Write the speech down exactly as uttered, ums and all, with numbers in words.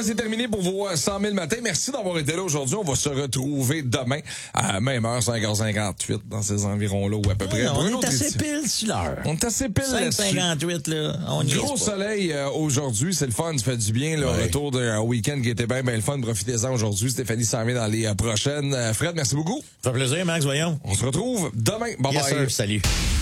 ben, c'est terminé pour vos cent mille matins. Merci d'avoir été là aujourd'hui. On va se retrouver demain à même heure, cinq heures cinquante-huit, dans ces environs-là, ou à peu près. Ouais, on est assez édition. pile sur l'heure. On est assez pile là-dessus. cinq cinquante-huit, là. On y Gros est pas. soleil euh, aujourd'hui, c'est le fun, ça fait du bien. Le Ouais. retour d'un week-end qui était bien, bien le fun. Profitez-en aujourd'hui. Stéphanie s'en vient dans les euh, prochaines. Euh, Fred, merci beaucoup. Ça fait plaisir, Max, voyons. On se retrouve demain. Bye Yes, bye. sir. Salut.